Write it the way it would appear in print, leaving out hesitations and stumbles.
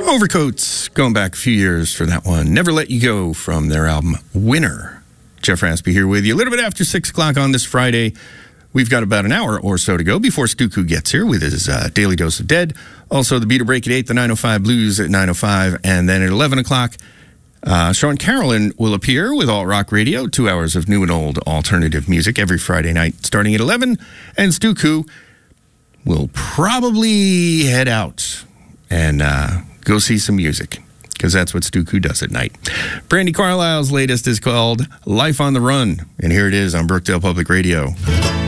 Overcoats, going back a few years for that one. Never Let You Go from their album Winner. Jeff Raspy here with you. A little bit after 6 o'clock on this Friday. We've got about an hour or so to go before Stuku gets here with his Daily Dose of Dead. Also, the Beat or Break at 8, the 905 Blues at 905. And then at 11 o'clock, Sean Carolyn will appear with Alt Rock Radio, 2 hours of new and old alternative music every Friday night starting at 11. And Stuku will probably head out and go see some music, because that's what Stuku does at night. Brandi Carlile's latest is called Life on the Run, and here it is on Brookdale Public Radio.